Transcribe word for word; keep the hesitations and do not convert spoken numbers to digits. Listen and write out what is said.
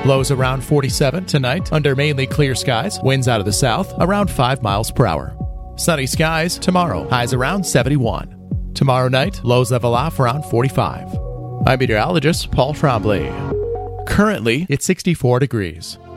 Lows around forty-seven tonight under mainly clear skies. Winds out of the south around five miles per hour. Sunny skies tomorrow. Highs around seventy-one. Tomorrow night, lows level off around forty-five. I'm meteorologist Paul Trombley. Currently, it's sixty-four degrees.